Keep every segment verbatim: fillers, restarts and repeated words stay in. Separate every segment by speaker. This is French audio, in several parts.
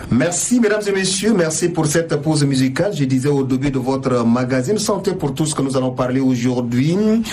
Speaker 1: Merci mesdames et messieurs, merci pour cette pause musicale. Je disais au début de votre magazine Santé pour tous que nous allons parler aujourd'hui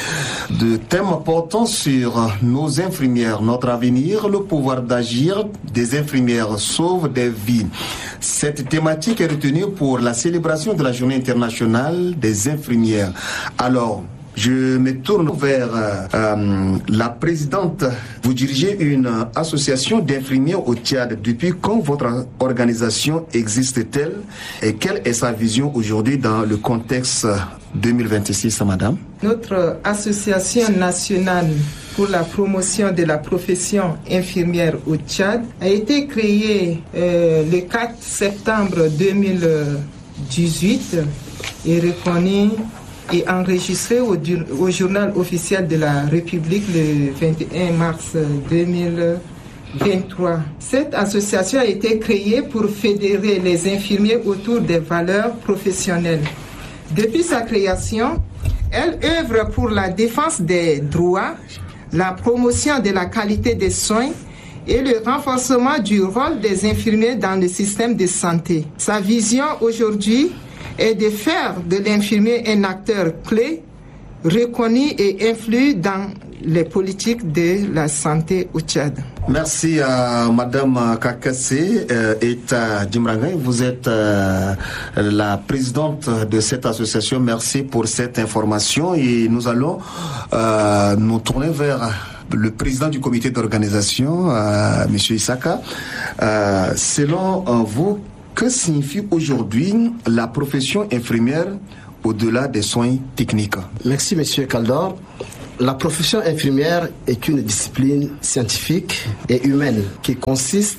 Speaker 1: de thèmes importants sur nos infirmières, notre avenir, le pouvoir d'agir des infirmières sauve des vies. Cette thématique est retenue pour la célébration de la Journée internationale des infirmières. Alors, je me tourne vers euh, la présidente. Vous dirigez une association d'infirmiers au Tchad. Depuis quand votre organisation existe-t-elle et quelle est sa vision aujourd'hui dans le contexte deux mille vingt-six, madame?
Speaker 2: Notre association nationale pour la promotion de la profession infirmière au Tchad a été créée euh, le quatre septembre deux mille dix-huit et reconnue et enregistré au, au journal officiel de la République le vingt et un mars deux mille vingt-trois. Cette association a été créée pour fédérer les infirmiers autour des valeurs professionnelles. Depuis sa création, elle œuvre pour la défense des droits, la promotion de la qualité des soins et le renforcement du rôle des infirmiers dans le système de santé. Sa vision aujourd'hui est de faire de l'infirmier un acteur clé, reconnu et influent dans les politiques de la santé au Tchad.
Speaker 1: Merci à Madame Kakassé euh, Eta Djimrangay. Vous êtes euh, la présidente de cette association. Merci pour cette information et nous allons euh, nous tourner vers le président du comité d'organisation, euh, M. Isaka. Euh, selon euh, vous, que signifie aujourd'hui la profession infirmière au-delà des soins techniques?
Speaker 3: Merci, Monsieur Kaldor. La profession infirmière est une discipline scientifique et humaine qui consiste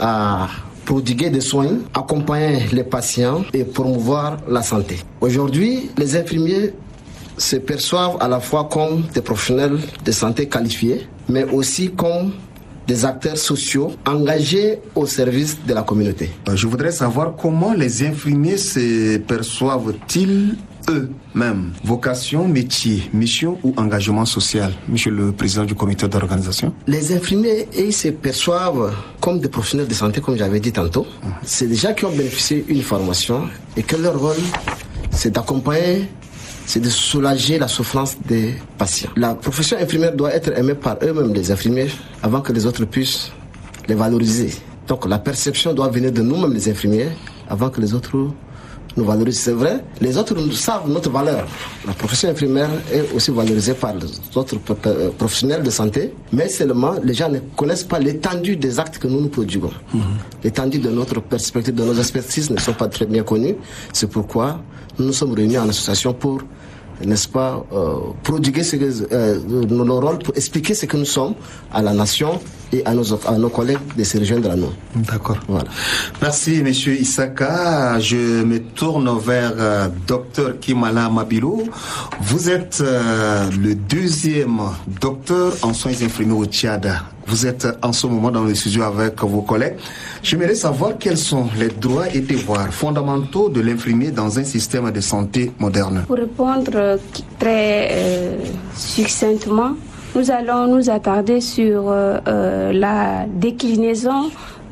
Speaker 3: à prodiguer des soins, accompagner les patients et promouvoir la santé. Aujourd'hui, les infirmiers se perçoivent à la fois comme des professionnels de santé qualifiés, mais aussi comme des acteurs sociaux engagés au service de la communauté.
Speaker 1: Je voudrais savoir comment les infirmiers se perçoivent-ils eux-mêmes? Vocation, métier, mission ou engagement social? Monsieur le président du comité d'organisation.
Speaker 3: Les infirmiers, ils se perçoivent comme des professionnels de santé, comme j'avais dit tantôt. Mmh. C'est des gens qui ont bénéficié d'une formation et que leur rôle, c'est d'accompagner, c'est de soulager la souffrance des patients. La profession infirmière doit être aimée par eux-mêmes, les infirmiers, avant que les autres puissent les valoriser. Donc la perception doit venir de nous-mêmes, les infirmiers, avant que les autres nous valorisent. C'est vrai, les autres savent notre valeur. La profession infirmière est aussi valorisée par les autres professionnels de santé, mais seulement les gens ne connaissent pas l'étendue des actes que nous nous prodiguons. Mmh. L'étendue de notre perspective, de nos expertises ne sont pas très bien connues. C'est pourquoi nous nous sommes réunis en association pour, n'est-ce pas, euh, prodiguer ce que, euh, nos rôles, pour expliquer ce que nous sommes à la nation et à nos, à nos collègues de se rejoindre à nous.
Speaker 1: D'accord. Voilà. Merci, Monsieur Isaka. Je me tourne vers euh, Docteur Kimala Mabilou. Vous êtes euh, le deuxième docteur en soins infirmiers au Tchad. Vous êtes en ce moment dans le studio avec vos collègues. J'aimerais savoir quels sont les droits et devoirs fondamentaux de l'infirmier dans un système de santé moderne.
Speaker 4: Pour répondre très euh, succinctement, nous allons nous attarder sur euh, euh, la déclinaison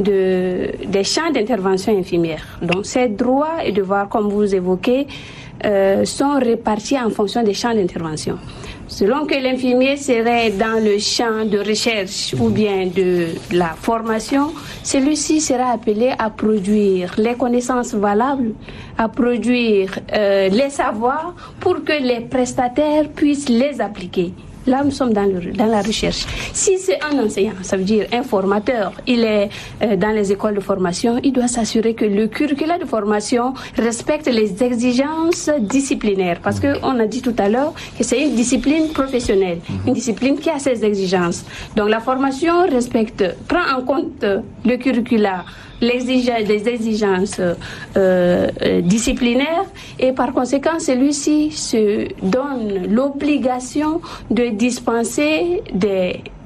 Speaker 4: de, des champs d'intervention infirmière. Donc ces droits et devoirs, comme vous évoquez, euh, sont répartis en fonction des champs d'intervention. Selon que l'infirmier serait dans le champ de recherche ou bien de la formation, celui-ci sera appelé à produire les connaissances valables, à produire euh, les savoirs pour que les prestataires puissent les appliquer. Là, nous sommes dans, le, dans la recherche. Si c'est un enseignant, ça veut dire un formateur, il est euh, dans les écoles de formation, il doit s'assurer que le curriculum de formation respecte les exigences disciplinaires. Parce qu'on a dit tout à l'heure que c'est une discipline professionnelle, une discipline qui a ses exigences. Donc la formation respecte, prend en compte le curriculum, l'exigence, les exigences euh, euh, disciplinaires et par conséquent celui-ci se donne l'obligation de dispenser des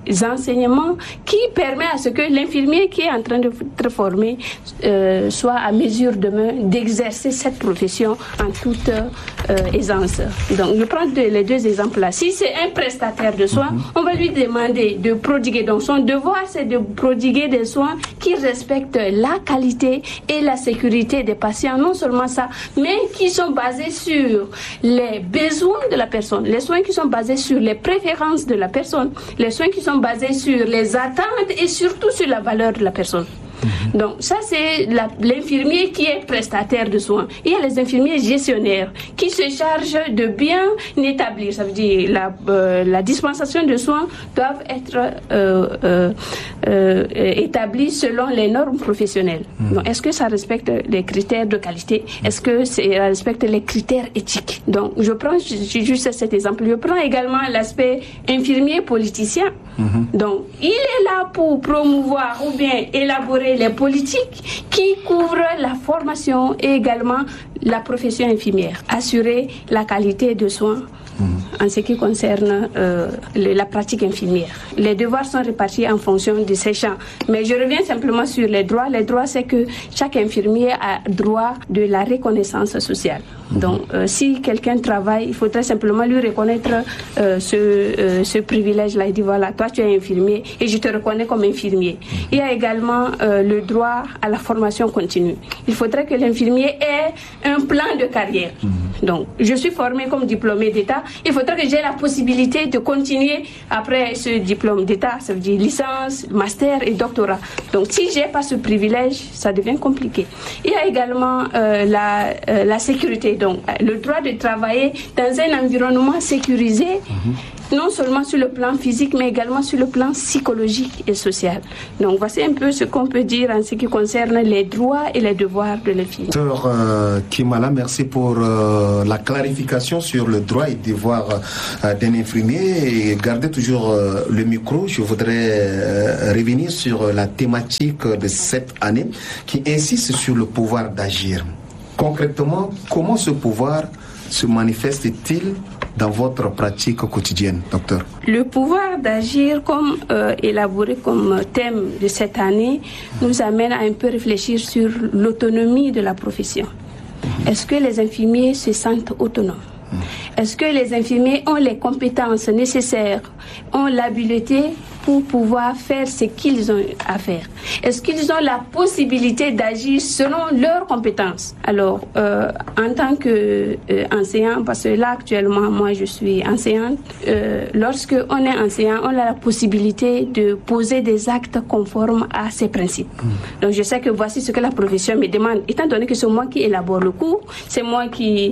Speaker 4: enseignements qui permettent à ce que l'infirmier qui est en train d'être formé euh, soit à mesure demain d'exercer cette profession en toute euh, aisance. Donc, je prends de, les deux exemples là. Si c'est un prestataire de soins, mm-hmm. on va lui demander de prodiguer. Donc, son devoir, c'est de prodiguer des soins qui respectent la qualité et la sécurité des patients. Non seulement ça, mais qui sont basés sur les besoins de la personne, les soins qui sont basés sur les préférences de la personne, les soins qui sont basés sur les attentes et surtout sur la valeur de la personne. Donc ça c'est la, l'infirmier qui est prestataire de soins. Il y a les infirmiers gestionnaires qui se chargent de bien établir, ça veut dire la, euh, la dispensation de soins doivent être euh, euh, euh, établie selon les normes professionnelles. Mmh. Donc est-ce que ça respecte les critères de qualité? Est-ce que ça respecte les critères éthiques? Donc je prends juste cet exemple. Je prends également l'aspect infirmier politicien. Mmh. Donc il est là pour promouvoir ou bien élaborer les politiques qui couvrent la formation et également la profession infirmière, assurer la qualité de soins en ce qui concerne euh, le, la pratique infirmière. Les devoirs sont répartis en fonction de ces champs. Mais je reviens simplement sur les droits. Les droits, c'est que chaque infirmier a droit de la reconnaissance sociale. Donc, euh, si quelqu'un travaille, il faudrait simplement lui reconnaître euh, ce, euh, ce privilège-là. Il dit, voilà, toi tu es infirmier et je te reconnais comme infirmier. Il y a également euh, le droit à la formation continue. Il faudrait que l'infirmier ait un plan de carrière. Donc, je suis formé comme diplômé d'État. Il faudrait que j'ai la possibilité de continuer après ce diplôme d'État, ça veut dire licence, master et doctorat. Donc, si j'ai pas ce privilège, ça devient compliqué. Il y a également euh, la, euh, la sécurité. Donc, le droit de travailler dans un environnement sécurisé, mmh. non seulement sur le plan physique, mais également sur le plan psychologique et social. Donc, voici un peu ce qu'on peut dire en ce qui concerne les droits et les devoirs de l'infirmier.
Speaker 1: Docteur euh, Kimala, merci pour euh, la clarification sur le droit et devoir euh, d'un infirmier. Et gardez toujours euh, le micro. Je voudrais euh, revenir sur la thématique de cette année qui insiste sur le pouvoir d'agir. Concrètement, comment ce pouvoir se manifeste-t-il dans votre pratique quotidienne, docteur?
Speaker 4: Le pouvoir d'agir, comme euh, élaboré comme thème de cette année, nous amène à un peu réfléchir sur l'autonomie de la profession. Est-ce que les infirmiers se sentent autonomes? Est-ce que les infirmiers ont les compétences nécessaires, ont l'habileté pour pouvoir faire ce qu'ils ont à faire? Est-ce qu'ils ont la possibilité d'agir selon leurs compétences? Alors, euh, en tant qu'enseignant, euh, parce que là actuellement, moi je suis enseignante, euh, lorsque on est enseignant, on a la possibilité de poser des actes conformes à ces principes. Mmh. Donc je sais que voici ce que la profession me demande, étant donné que c'est moi qui élabore le cours, c'est moi qui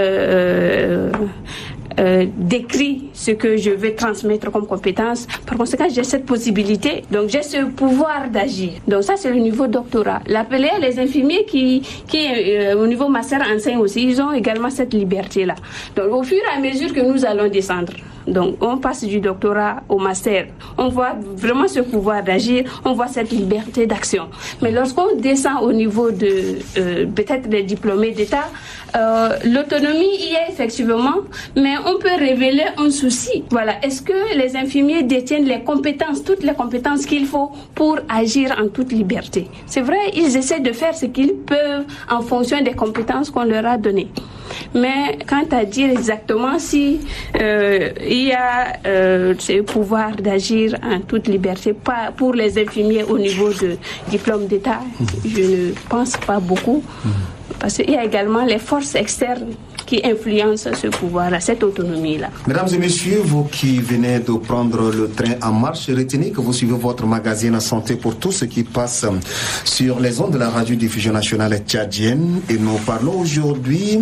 Speaker 4: euh, euh, Euh, décrit ce que je veux transmettre comme compétence. Par conséquent, j'ai cette possibilité, donc j'ai ce pouvoir d'agir. Donc ça, c'est le niveau doctorat. L'appelé, les infirmiers qui, qui euh, au niveau master enseignent aussi, ils ont également cette liberté-là. Donc au fur et à mesure que nous allons descendre, donc on passe du doctorat au master, on voit vraiment ce pouvoir d'agir, on voit cette liberté d'action. Mais lorsqu'on descend au niveau de euh, peut-être des diplômés d'État, euh, l'autonomie y est effectivement, mais on peut révéler un souci. Voilà, est-ce que les infirmiers détiennent les compétences, toutes les compétences qu'il faut pour agir en toute liberté? C'est vrai, ils essaient de faire ce qu'ils peuvent en fonction des compétences qu'on leur a données. Mais quant à dire exactement si euh, il y a euh, ce pouvoir d'agir en toute liberté, pas pour les infirmiers au niveau de diplôme d'État, je ne pense pas beaucoup, parce qu'il y a également les forces externes qui influence ce pouvoir-là, cette autonomie-là.
Speaker 1: Mesdames et messieurs, vous qui venez de prendre le train en marche, retenez que vous suivez votre magazine Santé pour tous, ce qui passe sur les ondes de la radiodiffusion nationale tchadienne. Et nous parlons aujourd'hui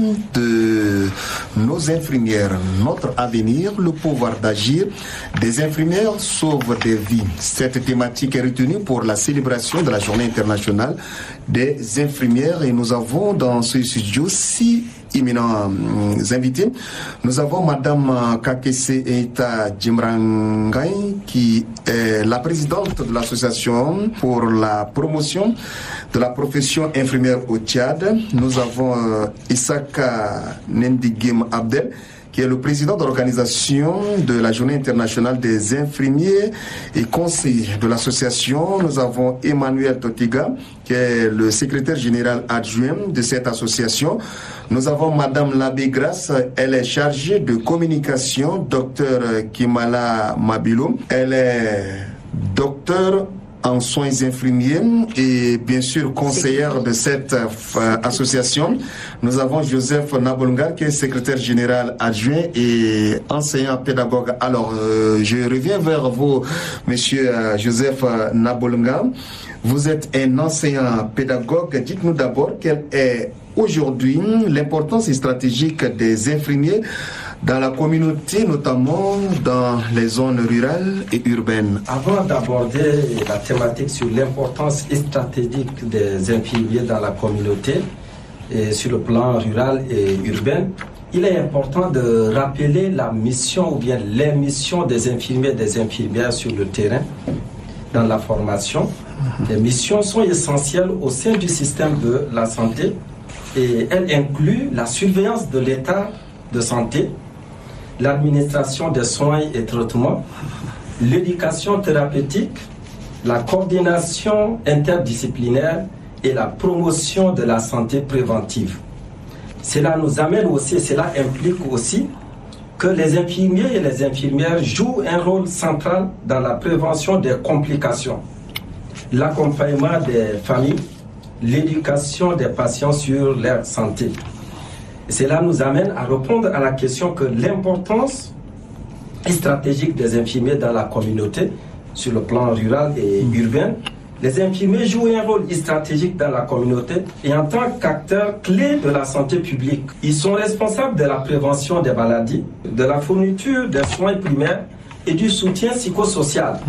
Speaker 1: de nos infirmières, notre avenir, le pouvoir d'agir. Des infirmières sauvent des vies. Cette thématique est retenue pour la célébration de la Journée internationale des infirmières. Et nous avons dans ce studio six éminents invités. Nous avons Madame Kakese Eita Djimrangay, qui est la présidente de l'association pour la promotion de la profession infirmière au Tchad. Nous avons euh, Isaka Nendigim Abdel, qui qui est le président de l'organisation de la Journée internationale des infirmiers et conseiller de l'association. Nous avons Emmanuel Totiga, qui est le secrétaire général adjoint de cette association. Nous avons Madame Labé Grasse, elle est chargée de communication, docteur Kimala Mabilo. Elle est docteur en soins infirmiers et bien sûr conseillère de cette euh, association. Nous avons Joseph Nabolunga qui est secrétaire général adjoint et enseignant pédagogue. Alors, euh, je reviens vers vous, monsieur euh, Joseph Nabolunga. Vous êtes un enseignant pédagogue. Dites-nous d'abord quelle est aujourd'hui l'importance stratégique des infirmiers dans la communauté, notamment dans les zones rurales et urbaines.
Speaker 5: Avant d'aborder la thématique sur l'importance stratégique des infirmiers dans la communauté, et sur le plan rural et urbain, il est important de rappeler la mission ou bien les missions des infirmiers et des infirmières sur le terrain, dans la formation. Les missions sont essentielles au sein du système de la santé et elles incluent la surveillance de l'état de santé, l'administration des soins et traitements, l'éducation thérapeutique, la coordination interdisciplinaire et la promotion de la santé préventive. Cela nous amène aussi, cela implique aussi que les infirmiers et les infirmières jouent un rôle central dans la prévention des complications, l'accompagnement des familles, l'éducation des patients sur leur santé. Cela nous amène à répondre à la question que l'importance stratégique des infirmiers dans la communauté, sur le plan rural et urbain. Les infirmiers jouent un rôle stratégique dans la communauté et en tant qu'acteurs clés de la santé publique. Ils sont responsables de la prévention des maladies, de la fourniture des soins primaires et du soutien psychosocial.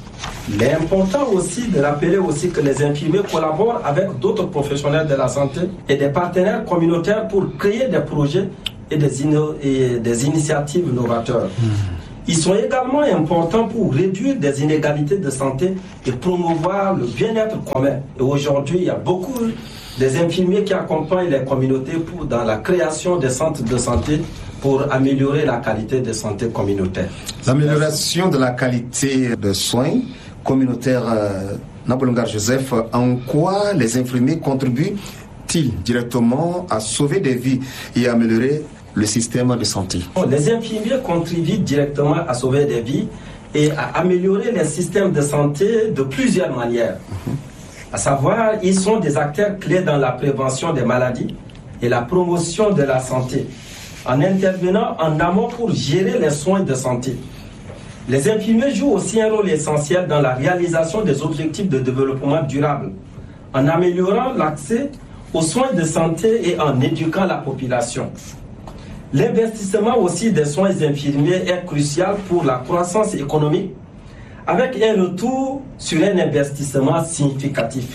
Speaker 5: Il est important aussi de rappeler aussi que les infirmiers collaborent avec d'autres professionnels de la santé et des partenaires communautaires pour créer des projets et des, inno- et des initiatives novateurs. Mmh. Ils sont également importants pour réduire des inégalités de santé et promouvoir le bien-être commun. Et aujourd'hui, il y a beaucoup des infirmiers qui accompagnent les communautés pour, dans la création des centres de santé pour améliorer la qualité de santé communautaire.
Speaker 1: L'amélioration de la qualité de soins communautaires, euh, Nabolunga Joseph, en quoi les infirmiers contribuent-ils directement à sauver des vies et à améliorer le système de santé?
Speaker 5: Les infirmiers contribuent directement à sauver des vies et à améliorer les systèmes de santé de plusieurs manières. Mmh. À savoir, ils sont des acteurs clés dans la prévention des maladies et la promotion de la santé, en intervenant en amont pour gérer les soins de santé. Les infirmiers jouent aussi un rôle essentiel dans la réalisation des objectifs de développement durable, en améliorant l'accès aux soins de santé et en éduquant la population. L'investissement aussi des soins infirmiers est crucial pour la croissance économique, avec un retour sur un investissement significatif.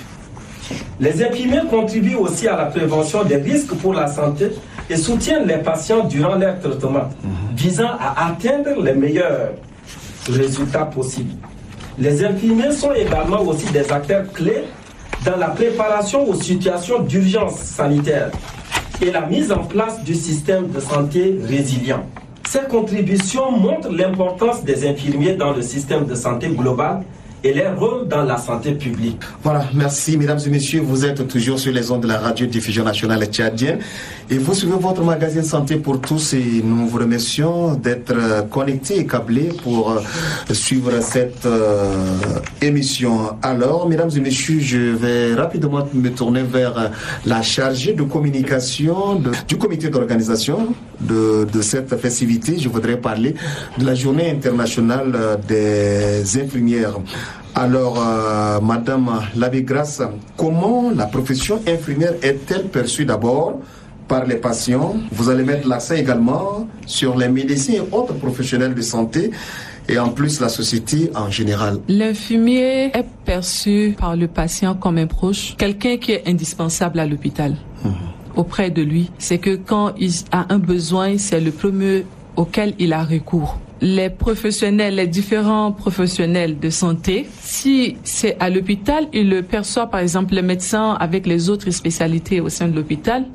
Speaker 5: Les infirmiers contribuent aussi à la prévention des risques pour la santé et soutiennent les patients durant leur traitement, visant à atteindre les meilleurs résultats possibles. Les infirmiers sont également aussi des acteurs clés dans la préparation aux situations d'urgence sanitaire et la mise en place du système de santé résilient. Ces contributions montrent l'importance des infirmiers dans le système de santé global et leur rôle dans la santé publique.
Speaker 1: Voilà, merci mesdames et messieurs, vous êtes toujours sur les ondes de la radio-diffusion nationale tchadienne et vous suivez votre magazine Santé pour tous et nous vous remercions d'être connectés et câblés pour suivre cette euh, émission. Alors, mesdames et messieurs, je vais rapidement me tourner vers la chargée de communication de, du comité d'organisation de, de cette festivité. Je voudrais parler de la Journée internationale des infirmières. Alors, euh, Madame Labé Grasse, comment la profession infirmière est-elle perçue d'abord par les patients? Vous allez mettre l'accent également sur les médecins et autres professionnels de santé et en plus la société en général.
Speaker 6: L'infirmier est perçu par le patient comme un proche, quelqu'un qui est indispensable à l'hôpital. Mmh. Auprès de lui, c'est que quand il a un besoin, c'est le premier auquel il a recours. Les professionnels, les différents professionnels de santé, si c'est à l'hôpital, ils le perçoivent, par exemple, les médecins avec les autres spécialités au sein de l'hôpital,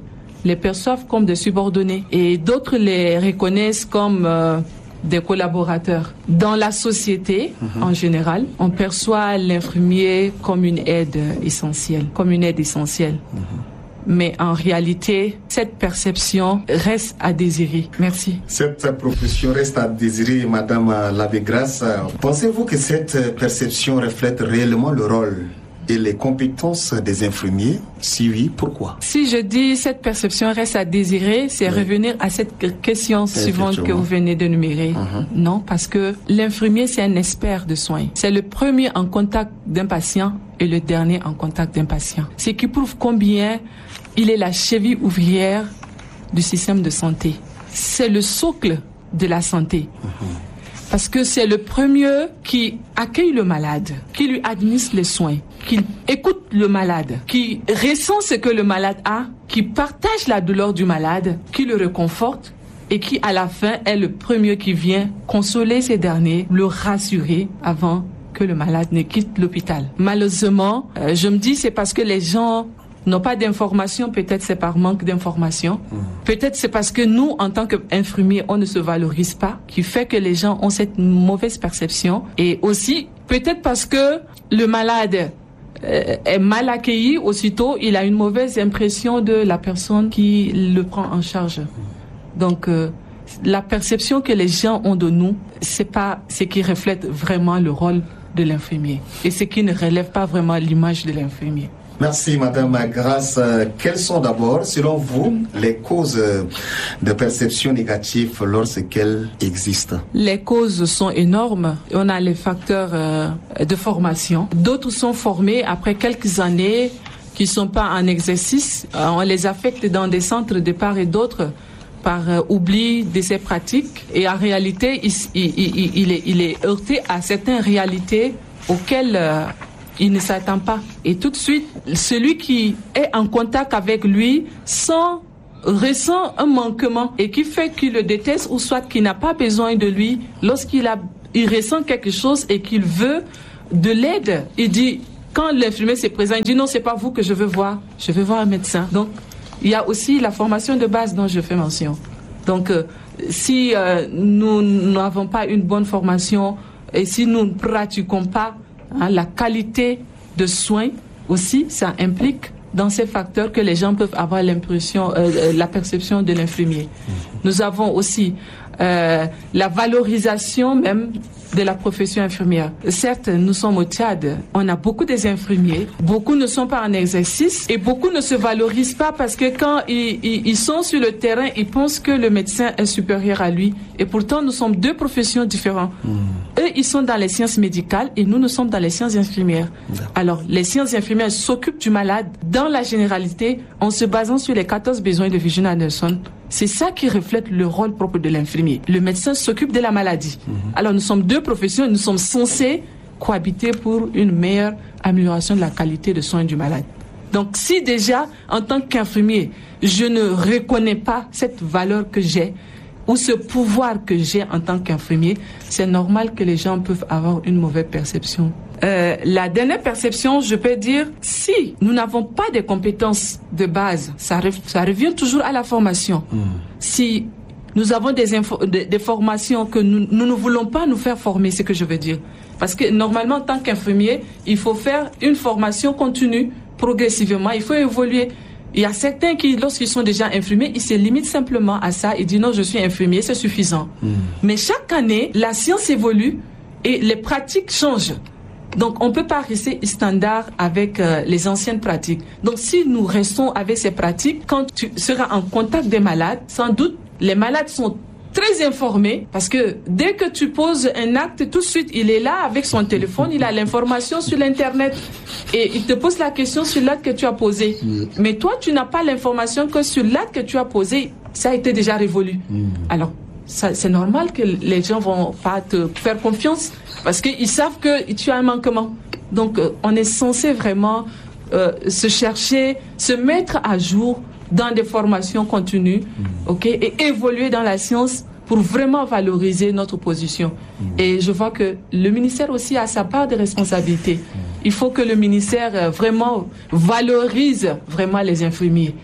Speaker 6: les perçoivent comme des subordonnés et d'autres les reconnaissent comme euh, des collaborateurs. Dans la société, mmh. en général, on perçoit l'infirmier comme une aide essentielle, comme une aide essentielle. Mmh. Mais en réalité, cette perception reste à désirer. Merci.
Speaker 1: Cette profession reste à désirer, Madame Labégrace. Pensez-vous que cette perception reflète réellement le rôle et les compétences des infirmiers? Si oui, pourquoi?
Speaker 6: Si je dis cette perception reste à désirer, c'est oui. revenir à cette question suivante que vous venez de numérer. Uh-huh. Non, parce que l'infirmier, c'est un expert de soins. C'est le premier en contact d'un patient et le dernier en contact d'un patient. Ce qui prouve combien il est la cheville ouvrière du système de santé. C'est le socle de la santé. Uh-huh. Parce que c'est le premier qui accueille le malade, qui lui administre les soins, qui écoute le malade, qui ressent ce que le malade a, qui partage la douleur du malade, qui le réconforte et qui, à la fin, est le premier qui vient consoler ces derniers, le rassurer avant que le malade ne quitte l'hôpital. Malheureusement, euh, je me dis c'est parce que les gens n'ont pas d'informations, peut-être c'est par manque d'informations. Mmh. Peut-être c'est parce que nous, en tant qu'infirmiers, on ne se valorise pas, qui fait que les gens ont cette mauvaise perception. Et aussi, peut-être parce que le malade euh, est mal accueilli, aussitôt, il a une mauvaise impression de la personne qui le prend en charge. Donc, euh, la perception que les gens ont de nous, c'est pas ce qui reflète vraiment le rôle de l'infirmier. Et ce qui ne relève pas vraiment l'image de l'infirmier.
Speaker 1: Merci Madame Grace. Quelles sont d'abord, selon vous, les causes de perception négative lorsqu'elles existent?
Speaker 6: Les causes sont énormes. On a les facteurs euh, de formation. D'autres sont formés après quelques années qui ne sont pas en exercice. Euh, on les affecte dans des centres de part et d'autre par euh, oubli de ces pratiques. Et en réalité, il, il, il, il, est, il est heurté à certaines réalités auxquelles euh, il ne s'attend pas. Et tout de suite, celui qui est en contact avec lui sans ressent un manquement et qui fait qu'il le déteste ou soit qu'il n'a pas besoin de lui, lorsqu'il a, il ressent quelque chose et qu'il veut de l'aide, il dit, quand l'infirmier se présente, il dit non, c'est pas vous que je veux voir, je veux voir un médecin. Donc, il y a aussi la formation de base dont je fais mention. Donc, euh, si euh, nous n'avons pas une bonne formation et si nous ne pratiquons pas hein, la qualité de soins aussi, ça implique dans ces facteurs que les gens peuvent avoir l'impression, euh, la perception de l'infirmier. Nous avons aussi euh, la valorisation même de la profession infirmière. Certes, nous sommes au Tchad, on a beaucoup des infirmiers, beaucoup ne sont pas en exercice et beaucoup ne se valorisent pas parce que quand ils, ils, ils sont sur le terrain, ils pensent que le médecin est supérieur à lui. Et pourtant, nous sommes deux professions différentes. Mmh. Eux, ils sont dans les sciences médicales et nous, nous sommes dans les sciences infirmières. Mmh. Alors, les sciences infirmières s'occupent du malade dans la généralité en se basant sur les quatorze besoins de Virginia Anderson. C'est ça qui reflète le rôle propre de l'infirmier. Le médecin s'occupe de la maladie. Mmh. Alors nous sommes deux professions, nous sommes censés cohabiter pour une meilleure amélioration de la qualité de soins du malade. Donc si déjà, en tant qu'infirmier, je ne reconnais pas cette valeur que j'ai ou ce pouvoir que j'ai en tant qu'infirmier, c'est normal que les gens peuvent avoir une mauvaise perception. Euh, la dernière perception, je peux dire, si nous n'avons pas de compétences de base, ça, re- ça revient toujours à la formation. Mmh. Si nous avons des, info- des, des formations que nous, nous ne voulons pas nous faire former, c'est ce que je veux dire. Parce que normalement, en tant qu'infirmier, il faut faire une formation continue, progressivement, il faut évoluer. Il y a certains qui, lorsqu'ils sont déjà infirmiers, ils se limitent simplement à ça et disent non, je suis infirmier, c'est suffisant. Mmh. Mais chaque année, la science évolue et les pratiques changent. Donc, on ne peut pas rester standard avec euh, les anciennes pratiques. Donc, si nous restons avec ces pratiques, quand tu seras en contact des malades, sans doute, les malades sont très informés parce que dès que tu poses un acte, tout de suite, il est là avec son téléphone, il a l'information sur l'Internet et il te pose la question sur l'acte que tu as posé. Mais toi, tu n'as pas l'information que sur l'acte que tu as posé, ça a été déjà révolu. Alors, ça, c'est normal que les gens vont pas te faire confiance parce qu'ils savent que tu as un manquement. Donc, euh, on est censé vraiment euh, se chercher, se mettre à jour dans des formations continues, mmh. ok, et évoluer dans la science pour vraiment valoriser notre position. Mmh. Et je vois que le ministère aussi a sa part de responsabilité. Mmh. Il faut que le ministère euh, vraiment valorise vraiment les infirmiers. Mmh.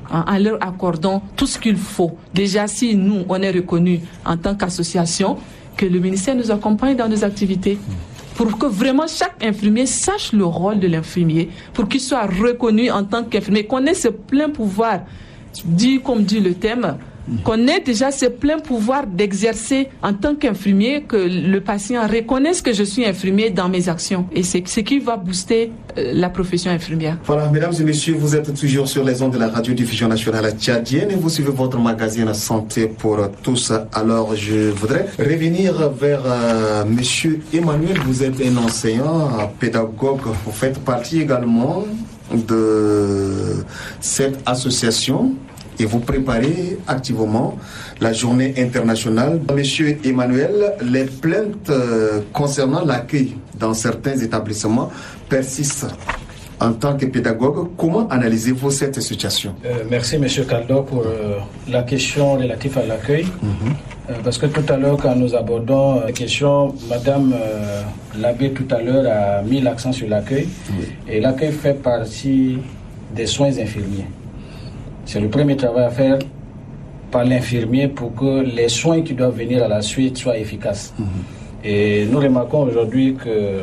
Speaker 6: en, en leur accordant tout ce qu'il faut. Déjà, si nous, on est reconnus en tant qu'association, que le ministère nous accompagne dans nos activités, pour que vraiment chaque infirmier sache le rôle de l'infirmier, pour qu'il soit reconnu en tant qu'infirmier, qu'on ait ce plein pouvoir, dit comme dit le thème, qu'on ait déjà ce plein pouvoir d'exercer en tant qu'infirmier, que le patient reconnaisse que je suis infirmier dans mes actions. Et c'est ce qui va booster euh, la profession infirmière.
Speaker 1: Voilà, mesdames et messieurs, vous êtes toujours sur les ondes de la radiodiffusion nationale tchadienne et vous suivez votre magazine Santé pour tous. Alors, je voudrais revenir vers euh, monsieur Emmanuel. Vous êtes un enseignant, un pédagogue. Vous faites partie également de cette association et vous préparez activement la journée internationale. Monsieur Emmanuel, les plaintes euh, concernant l'accueil dans certains établissements persistent. En tant que pédagogue, comment analysez-vous cette situation?
Speaker 7: euh, Merci Monsieur Kaldo pour euh, la question relative à l'accueil. Mm-hmm. euh, parce que tout à l'heure, quand nous abordons la question, Madame euh, l'abbé tout à l'heure a mis l'accent sur l'accueil. Mm-hmm. Et l'accueil fait partie des soins infirmiers. C'est le premier travail à faire par l'infirmier pour que les soins qui doivent venir à la suite soient efficaces. Mmh. Et nous remarquons aujourd'hui que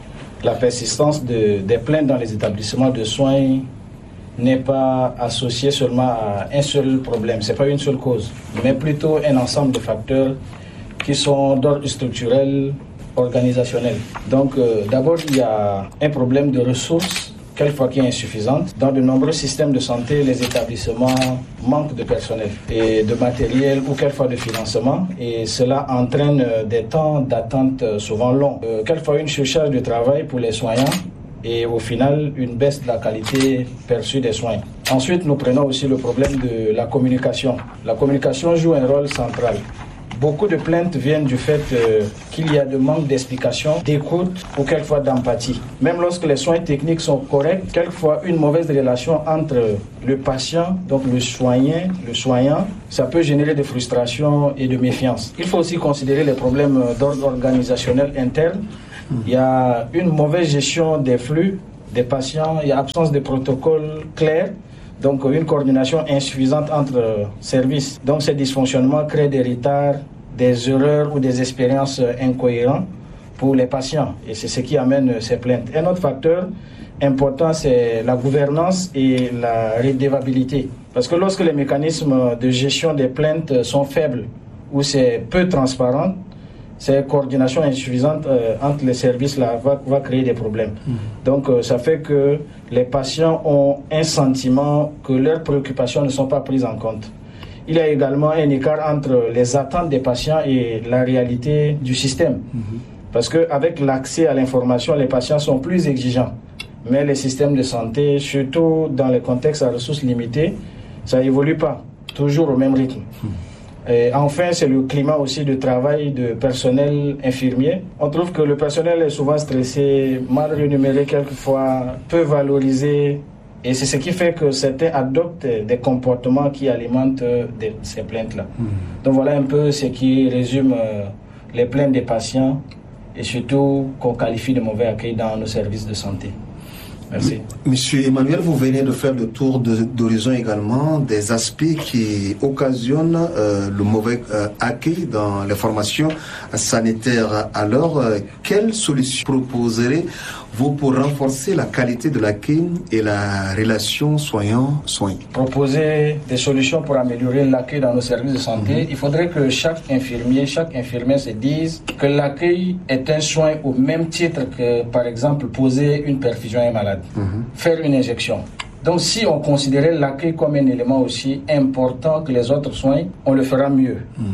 Speaker 7: la persistance de, des plaintes dans les établissements de soins n'est pas associée seulement à un seul problème. Ce n'est pas une seule cause, mais plutôt un ensemble de facteurs qui sont d'ordre structurel, organisationnel. Donc euh, d'abord, il y a un problème de ressources, quelquefois qui est insuffisante. Dans de nombreux systèmes de santé, les établissements manquent de personnel et de matériel ou quelquefois de financement, et cela entraîne des temps d'attente souvent longs. Euh, quelquefois une surcharge de travail pour les soignants et au final une baisse de la qualité perçue des soins. Ensuite, nous prenons aussi le problème de la communication. La communication joue un rôle central. Beaucoup de plaintes viennent du fait euh, qu'il y a de manque d'explication, d'écoute ou quelquefois d'empathie. Même lorsque les soins techniques sont corrects, quelquefois une mauvaise relation entre le patient, donc le soignant, le soignant, ça peut générer de frustration et de méfiance. Il faut aussi considérer les problèmes d'ordre organisationnel interne. Il y a une mauvaise gestion des flux des patients, il y a absence de protocole clair. Donc une coordination insuffisante entre services. Donc ces dysfonctionnements créent des retards, des erreurs ou des expériences incohérentes pour les patients. Et c'est ce qui amène ces plaintes. Un autre facteur important, c'est la gouvernance et la redevabilité. Parce que lorsque les mécanismes de gestion des plaintes sont faibles ou c'est peu transparent, cette coordination insuffisante euh, entre les services là, va, va créer des problèmes. Mmh. Donc euh, ça fait que les patients ont un sentiment que leurs préoccupations ne sont pas prises en compte. Il y a également un écart entre les attentes des patients et la réalité du système. Mmh. Parce qu'avec l'accès à l'information, les patients sont plus exigeants. Mais les systèmes de santé, surtout dans les contextes à ressources limitées, ça n'évolue pas toujours au même rythme. Mmh. Et enfin, c'est le climat aussi de travail de personnel infirmier. On trouve que le personnel est souvent stressé, mal rémunéré quelquefois, peu valorisé. Et c'est ce qui fait que certains adoptent des comportements qui alimentent de ces plaintes-là. Mmh. Donc voilà un peu ce qui résume les plaintes des patients et surtout qu'on qualifie de mauvais accueil dans nos services de santé. Merci.
Speaker 1: Monsieur Emmanuel, vous venez de faire le tour de, d'horizon également des aspects qui occasionnent euh, le mauvais euh, accueil dans les formations sanitaires. Alors, euh, quelles solutions proposerez-vous pour renforcer la qualité de l'accueil et la relation soignant-soignant?
Speaker 7: Proposer des solutions pour améliorer l'accueil dans nos services de santé. Mm-hmm. Il faudrait que chaque infirmier, chaque infirmière se dise que l'accueil est un soin au même titre que, par exemple, poser une perfusion à un malade. Mmh. Faire une injection. Donc si on considérait l'accueil comme un élément aussi important que les autres soins, on le fera mieux. Mmh.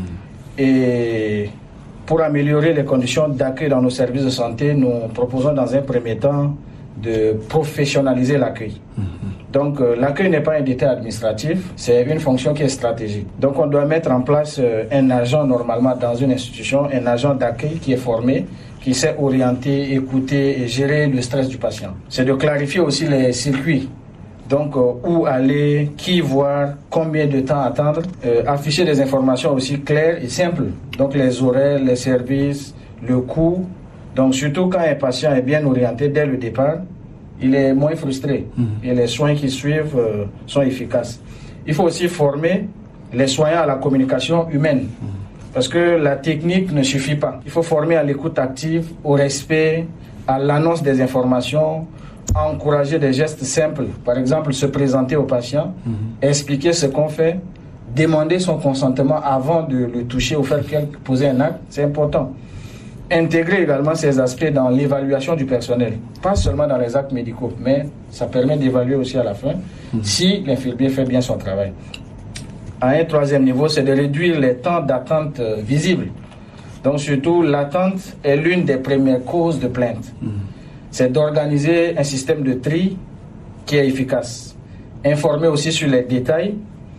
Speaker 7: Et pour améliorer les conditions d'accueil dans nos services de santé, nous proposons dans un premier temps de professionnaliser l'accueil. Mmh. Donc euh, l'accueil n'est pas un détail administratif, c'est une fonction qui est stratégique. Donc on doit mettre en place euh, un agent normalement dans une institution, un agent d'accueil qui est formé, qui sait orienter, écouter et gérer le stress du patient. C'est de clarifier aussi les circuits. Donc, euh, où aller, qui voir, combien de temps attendre. Euh, afficher des informations aussi claires et simples. Donc, les horaires, les services, le coût. Donc, surtout quand un patient est bien orienté dès le départ, il est moins frustré. Mmh. Et les soins qui suivent euh, sont efficaces. il faut aussi former les soignants à la communication humaine. Parce que la technique ne suffit pas. Il faut former à l'écoute active, au respect, à l'annonce des informations, à encourager des gestes simples. Par exemple, se présenter au patient, mmh. expliquer ce qu'on fait, demander son consentement avant de le toucher ou faire quelque, poser un acte, c'est important. Intégrer également ces aspects dans l'évaluation du personnel, pas seulement dans les actes médicaux, mais ça permet d'évaluer aussi à la fin mmh. si l'infirmier fait bien son travail. À un troisième niveau, c'est de réduire les temps d'attente visibles. Donc surtout, l'attente est l'une des premières causes de plainte. Mmh. C'est d'organiser un système de tri qui est efficace. Informer aussi sur les détails.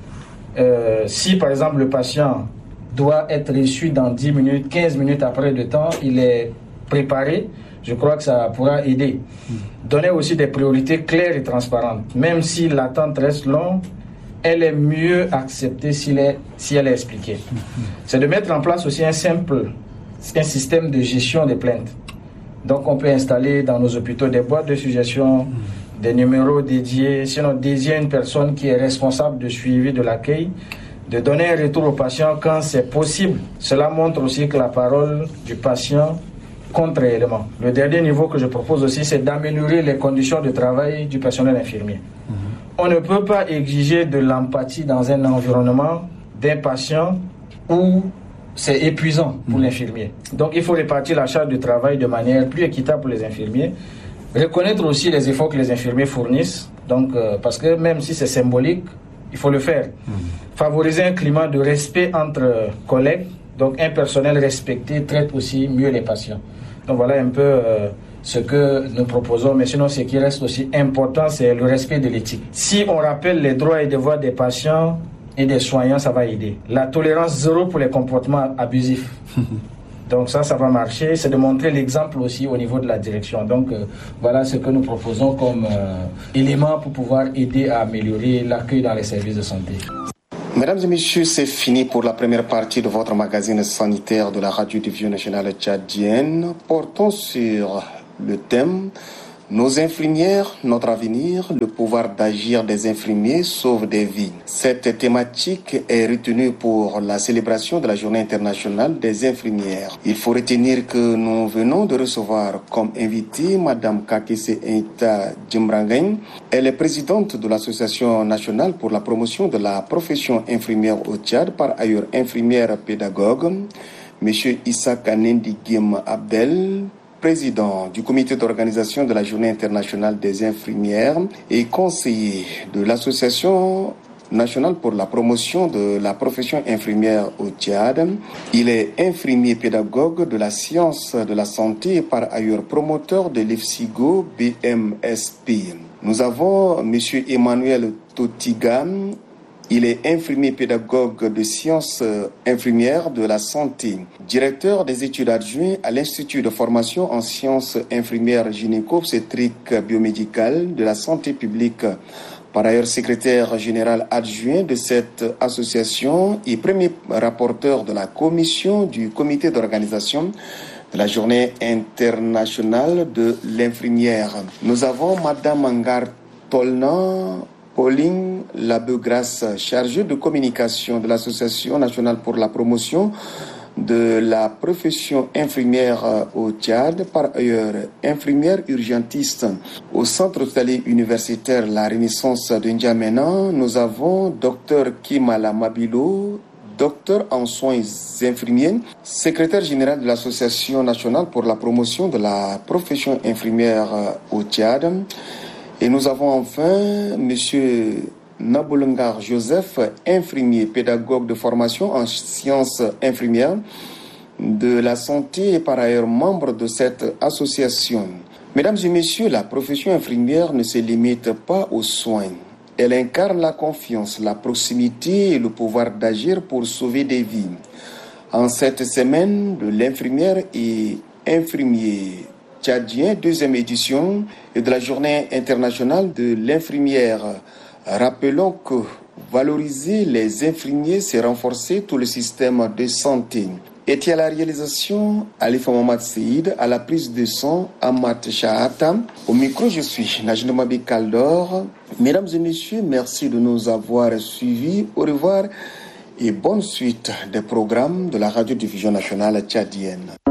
Speaker 7: Euh, si par exemple le patient doit être reçu dans dix minutes, quinze minutes après le temps, il est préparé, je crois que ça pourra aider. Mmh. Donner aussi des priorités claires et transparentes. Même si l'attente reste longue, elle est mieux acceptée si elle est, si elle est expliquée. Mmh. C'est de mettre en place aussi un simple un système de gestion des plaintes. Donc on peut installer dans nos hôpitaux des boîtes de suggestions, mmh. des numéros dédiés, sinon dédier une personne qui est responsable de suivi de l'accueil, de donner un retour au patient quand c'est possible. Cela montre aussi que la parole du patient compte réellement. Le dernier niveau que je propose aussi, c'est d'améliorer les conditions de travail du personnel infirmier. Mmh. On ne peut pas exiger de l'empathie dans un environnement d'un patient où c'est épuisant pour mmh. l'infirmier. Donc il faut répartir la charge de travail de manière plus équitable pour les infirmiers. Reconnaître aussi les efforts que les infirmiers fournissent. Donc, euh, parce que même si c'est symbolique, il faut le faire. Mmh. Favoriser un climat de respect entre collègues. Donc un personnel respecté traite aussi mieux les patients. Donc voilà un peu... Euh, ce que nous proposons, mais sinon ce qui reste aussi important, c'est le respect de l'éthique. Si on rappelle les droits et devoirs des patients et des soignants, ça va aider. La tolérance zéro pour les comportements abusifs. Donc ça, ça va marcher. C'est de montrer l'exemple aussi au niveau de la direction. Donc euh, voilà ce que nous proposons comme euh, élément pour pouvoir aider à améliorer l'accueil dans les services de santé.
Speaker 1: Mesdames et messieurs, c'est fini pour la première partie de votre magazine sanitaire de la radiodiffusion nationale tchadienne, portant sur le thème « Nos infirmières, notre avenir, le pouvoir d'agir des infirmiers sauve des vies ». Cette thématique est retenue pour la célébration de la Journée internationale des infirmières. Il faut retenir que nous venons de recevoir comme invitée Madame Kakese Eita Djembrangeng. Elle est présidente de l'Association nationale pour la promotion de la profession infirmière au Tchad, par ailleurs infirmière pédagogue. Monsieur Issa Kanendi Gim Abdel, président du comité d'organisation de la Journée internationale des infirmières et conseiller de l'Association nationale pour la promotion de la profession infirmière au Tchad. Il est infirmier pédagogue de la science de la santé et par ailleurs promoteur de l'I F S I G O B M S P. Nous avons M. Emmanuel Totiga. Il est infirmier pédagogue de sciences infirmières de la santé, directeur des études adjoints à l'Institut de formation en sciences infirmières gynéco-obstétriques biomédicales de la santé publique. Par ailleurs, secrétaire général adjoint de cette association et premier rapporteur de la commission du comité d'organisation de la Journée internationale de l'infirmière. Nous avons Madame Angar Tolna Pauline Labeugrasse, chargée de communication de l'Association nationale pour la promotion de la profession infirmière au Tchad, par ailleurs infirmière urgentiste au centre hospitalier universitaire La Renaissance de N'Djamena. Nous avons Dr Kimala Mabilo, docteur en soins infirmiers, secrétaire général de l'Association nationale pour la promotion de la profession infirmière au Tchad. Et nous avons enfin M. Naboulungar Joseph, infirmier pédagogue de formation en sciences infirmières de la santé et par ailleurs membre de cette association. Mesdames et messieurs, la profession infirmière ne se limite pas aux soins. Elle incarne la confiance, la proximité et le pouvoir d'agir pour sauver des vies. En cette semaine de l'infirmière et infirmier tchadien, deuxième édition et de la Journée internationale de l'infirmière. Rappelons que valoriser les infirmiers, c'est renforcer tout le système de santé. était à la réalisation Alifa Mohamed Seïd, à la prise de son Amat Shahata. Au micro, je suis Najine Mabi Kaldor. Mesdames et messieurs, merci de nous avoir suivis. Au revoir et bonne suite des programmes de la radiodiffusion nationale tchadienne.